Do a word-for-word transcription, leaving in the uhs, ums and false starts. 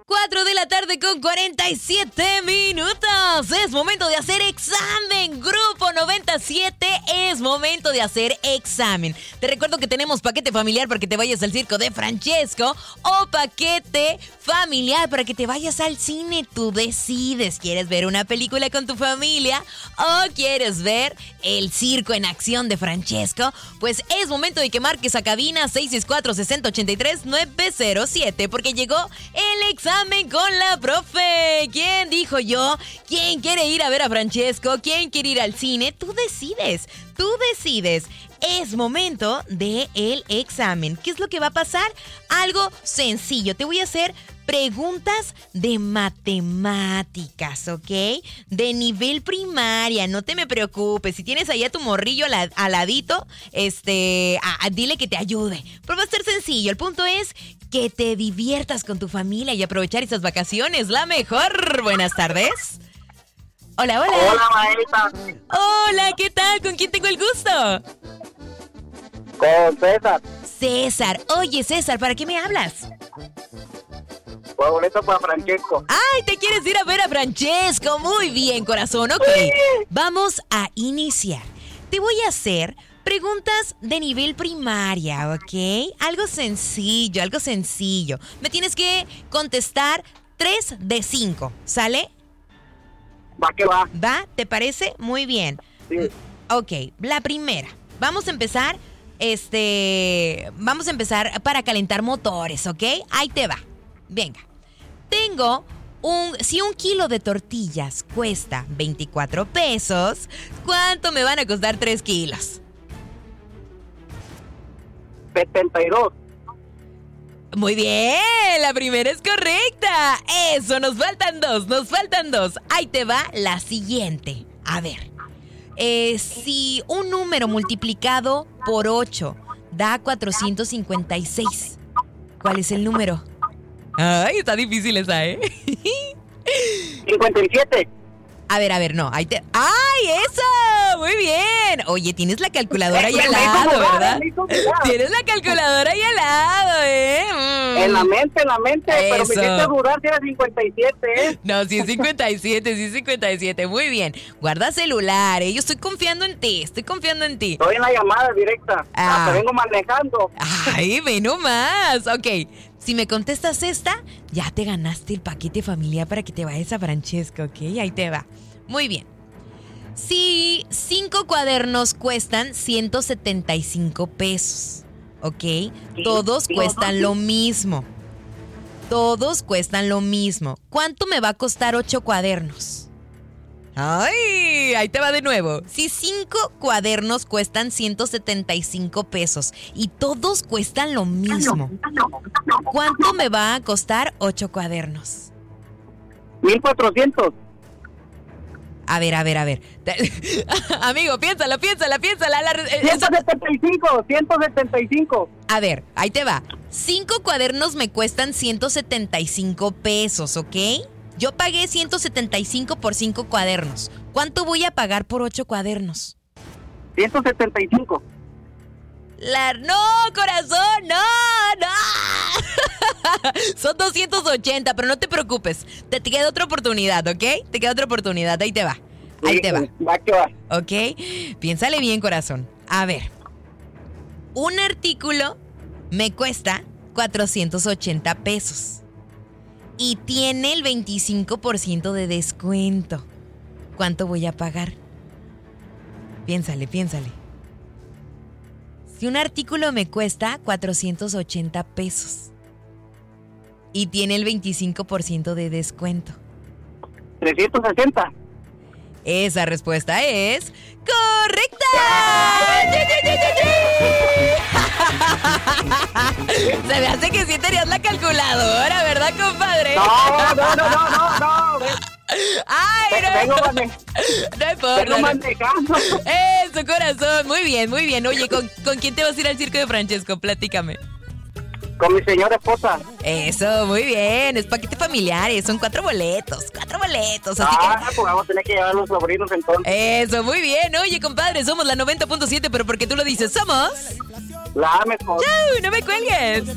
cuatro de la tarde con cuarenta y siete minutos. Es momento de hacer examen. Grupo noventa y siete, es momento de hacer examen. Te recuerdo que tenemos paquete familiar para que te vayas al circo de Francesco o paquete familiar para que te vayas al cine. Tú decides, ¿quieres ver una película con tu familia o quieres ver el circo en acción de Francesco? Pues es momento de que marques a cabina seis seis cuatro, seis cero ocho tres, nueve cero siete porque llegó el examen con la profe. ¿Quién dijo yo? ¿Quién quiere ir a ver a Francesco? ¿Quién quiere ir al cine? Tú decides, tú decides. Es momento de el examen. ¿Qué es lo que va a pasar? Algo sencillo. Te voy a hacer preguntas de matemáticas, ¿ok? De nivel primaria, no te me preocupes. Si tienes ahí a tu morrillo al, al ladito, este, a, a, dile que te ayude. Pero va a ser sencillo. El punto es que te diviertas con tu familia y aprovechar esas vacaciones. La mejor. Buenas tardes. Hola, hola. Hola, maestra. Hola, ¿qué tal? ¿Con quién tengo el gusto? Con César. César. Oye, César, ¿para qué me hablas? Pues boleto para Francesco. ¡Ay, te quieres ir a ver a Francesco! Muy bien, corazón. Ok, vamos a iniciar. Te voy a hacer preguntas de nivel primaria, ¿ok? Algo sencillo, algo sencillo. Me tienes que contestar tres de cinco, ¿sale? Va que va. ¿Va? ¿Te parece? Muy bien. Sí. Ok, la primera. Vamos a empezar, este... Vamos a empezar para calentar motores, ¿ok? Ahí te va. Venga. Tengo un... Si un kilo de tortillas cuesta veinticuatro pesos, ¿cuánto me van a costar tres kilos? setenta y dos. Muy bien, la primera es correcta. Eso, nos faltan dos, nos faltan dos. Ahí te va la siguiente. A ver, eh, si un número multiplicado por ocho da cuatrocientos cincuenta y seis, ¿cuál es el número? Ay, está difícil esa, ¿eh? cincuenta y siete. A ver, a ver, no, ahí te... ¡Ay, eso! ¡Muy bien! Oye, tienes la calculadora ahí al lado, ¿verdad? Tienes la calculadora ahí al lado, ¿eh? Mm. En la mente, en la mente, pero me Eso. hiciste dudar si era cincuenta y siete, ¿eh? No, sí es cincuenta y siete, sí es cincuenta y siete. Muy bien. Guarda celular, ¿eh? Yo estoy confiando en ti, estoy confiando en ti. Estoy en la llamada directa. Ah. Ah, te vengo manejando. Ay, ve nomás. Ok, si me contestas esta, ya te ganaste el paquete familiar para que te vayas a Francesco, ¿ok? Ahí te va. Muy bien. Si cinco cuadernos cuestan ciento setenta y cinco pesos, ¿ok? Todos cuestan lo mismo. Todos cuestan lo mismo. ¿Cuánto me va a costar ocho cuadernos? ¡Ay! Ahí te va de nuevo. Si cinco cuadernos cuestan ciento setenta y cinco pesos y todos cuestan lo mismo, ¿cuánto me va a costar ocho cuadernos? mil cuatrocientos. A ver, a ver, a ver. Amigo, piénsala, piénsala, piénsala. La, ciento setenta y cinco, ciento setenta y cinco. A ver, ahí te va. Cinco cuadernos me cuestan ciento setenta y cinco pesos, ¿ok? Yo pagué ciento setenta y cinco por cinco cuadernos. ¿Cuánto voy a pagar por ocho cuadernos? ciento setenta y cinco. La... ¡No, corazón! ¡No! ¡No! Son doscientos ochenta, pero no te preocupes. Te, te queda otra oportunidad, ¿ok? Te queda otra oportunidad. Ahí te va. Ahí Sí, te va. Va que va. ¿Ok? Piénsale bien, corazón. A ver. Un artículo me cuesta cuatrocientos ochenta pesos. Y tiene el veinticinco por ciento de descuento. ¿Cuánto voy a pagar? Piénsale, piénsale. Si un artículo me cuesta cuatrocientos ochenta pesos y tiene el veinticinco por ciento de descuento. trescientos sesenta. Esa respuesta es correcta. Se me hace que sí tenías la calculadora, ¿verdad, compadre? No, no, no, no, no, no. Ay, no. Vengo, mane- No importa. vengo no. manejando. Eso, corazón. Muy bien, muy bien. Oye, ¿con, ¿con quién te vas a ir al circo de Francesco? Platícame. Con mi señora esposa. Eso, muy bien. Es paquete familiares. Son cuatro boletos. Cuatro boletos. Así Ah, que... pues vamos a tener que llevar a los sobrinos entonces. Eso, muy bien. Oye, compadre, somos la noventa punto siete, pero porque tú lo dices, somos... La mejor. ¡Chau! ¡No me cuelgues!